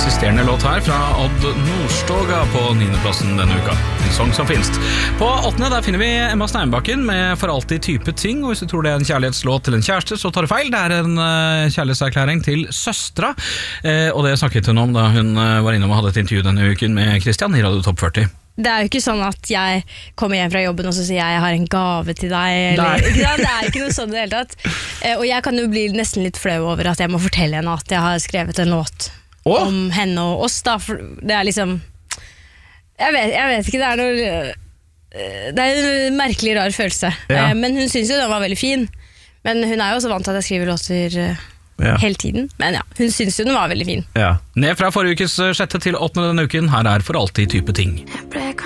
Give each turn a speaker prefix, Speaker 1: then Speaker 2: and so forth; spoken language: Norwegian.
Speaker 1: eksisterende låt her fra Odd Nordstoga på 9. plassen denne uka. En sang som finnes. På 8. der finner vi Emma Steinbakken med For alltid type ting, og hvis du tror det er en kjærlighetslåt til en kjæreste, så tar du feil. Det er en kjærlighetserklæring til søstra, og det snakket hun om da hun var innom og hadde et intervju denne uken med Christian i Radio Topp 40.
Speaker 2: Det er jo ikke sånn at jeg kommer hjem fra jobben og så sier jeg har en gave til deg eller, ikke sant? Det er ikke noe sånn i det hele tatt. Og jeg kan jo bli nesten litt flau over at jeg må fortelle henne at jeg har skrevet en låt om henne og oss da, for det er liksom jeg vet ikke, det er en merkelig rar følelse, men hun synes jo den var veldig fin, men hun er jo også vant til at jeg skriver låter hele tiden, men ja, hun synes jo den var veldig fin.
Speaker 1: Ned fra forrige ukes 6. til 8. denne uken, her er For alltid type ting.